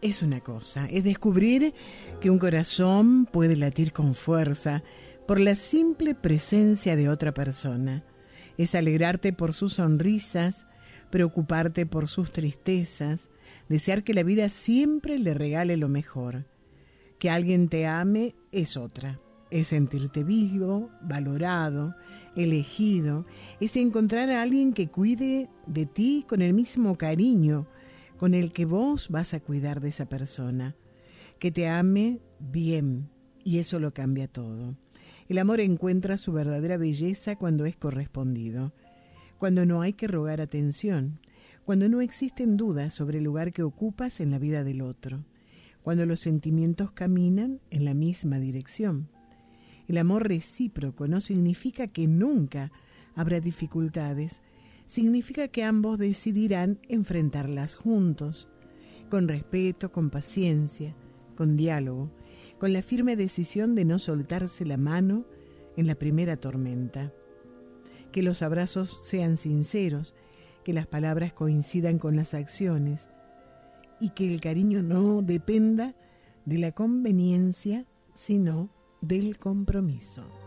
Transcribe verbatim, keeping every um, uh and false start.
es una cosa, es descubrir que un corazón puede latir con fuerza por la simple presencia de otra persona. Es alegrarte por sus sonrisas, preocuparte por sus tristezas, desear que la vida siempre le regale lo mejor. Que alguien te ame es otra. Es sentirte vivo, valorado, elegido. Es encontrar a alguien que cuide de ti con el mismo cariño con el que vos vas a cuidar de esa persona. Que te ame bien, y eso lo cambia todo. El amor encuentra su verdadera belleza cuando es correspondido, cuando no hay que rogar atención, cuando no existen dudas sobre el lugar que ocupas en la vida del otro, cuando los sentimientos caminan en la misma dirección. El amor recíproco no significa que nunca habrá dificultades, significa que ambos decidirán enfrentarlas juntos, con respeto, con paciencia, con diálogo, con la firme decisión de no soltarse la mano en la primera tormenta. Que los abrazos sean sinceros, que las palabras coincidan con las acciones y que el cariño no dependa de la conveniencia, sino del compromiso.